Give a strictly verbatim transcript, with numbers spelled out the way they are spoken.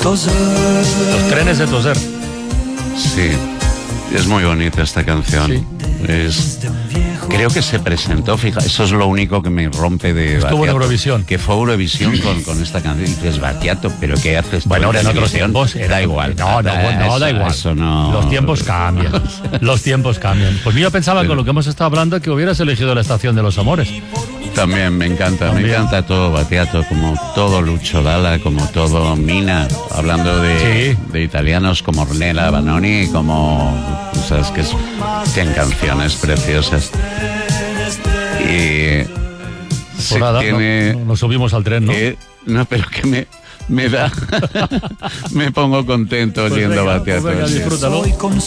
Los trenes de Toser. Sí, es muy bonita esta canción. Sí. Es, creo que se presentó, fija, eso es lo único que me rompe de Estuvo Battiato, en Eurovisión. que fue Eurovisión con, con esta canción. Y dices, Battiato, ¿pero qué haces? Bueno, ahora en otros televisión? tiempos era- Da igual. No, no, Da- no, eso, da igual. Eso no... Los tiempos cambian. Los tiempos cambian. Pues yo pensaba Pero- con lo que hemos estado hablando que hubieras elegido La Estación de los Amores. También me encanta, También. me encanta todo Battiato, como todo Lucio Dalla, como todo Mina, hablando de, Sí. de italianos como Ornella Vanoni, como, sabes que es, tienen canciones preciosas. Y Pues se nada, tiene, no- no- nos subimos al tren, ¿no? que- no, pero que me, me da, me pongo contento Pues oyendo venga, Battiato. pues venga, sí. disfrútalo.